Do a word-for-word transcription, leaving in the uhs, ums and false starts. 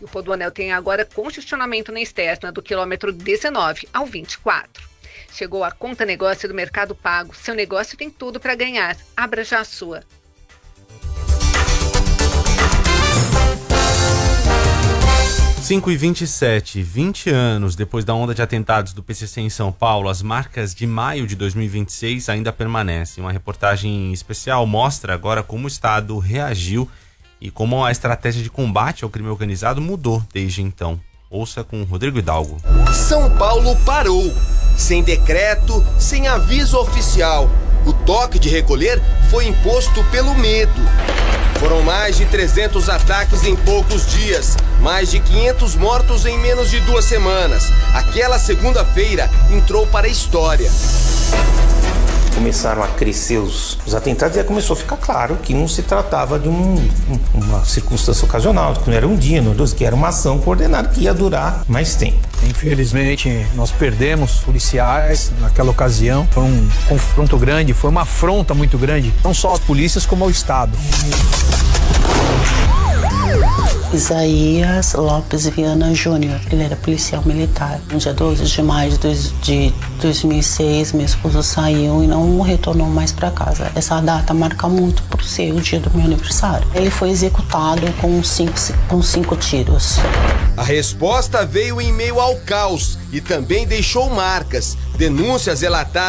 O Rodoanel tem agora congestionamento na externa do quilômetro dezenove ao vinte e quatro. Chegou a Conta Negócio do Mercado Pago. Seu negócio tem tudo para ganhar. Abra já a sua. cinco e vinte e sete, vinte anos depois da onda de atentados do P C C em São Paulo, as marcas de maio de dois mil e vinte e seis ainda permanecem. Uma reportagem especial mostra agora como o Estado reagiu e como a estratégia de combate ao crime organizado mudou desde então. Ouça com Rodrigo Hidalgo. São Paulo parou, sem decreto, sem aviso oficial. O toque de recolher foi imposto pelo medo. Foram mais de trezentos ataques em poucos dias, mais de quinhentos mortos em menos de duas semanas. Aquela segunda-feira entrou para a história. Começaram a crescer os, os atentados e aí começou a ficar claro que não se tratava de um, um, uma circunstância ocasional, que não era um dia, não era dois, que era uma ação coordenada que ia durar mais tempo. Infelizmente, nós perdemos policiais naquela ocasião. Foi um confronto grande, foi uma afronta muito grande, não só às polícias como ao Estado. Isaías Lopes Viana Júnior, ele era policial militar. No dia doze de maio de dois mil e seis, meu esposo saiu e não retornou mais para casa. Essa data marca muito por ser o dia do meu aniversário. Ele foi executado com cinco, com cinco tiros. A resposta veio em meio ao caos e também deixou marcas. Denúncias relataram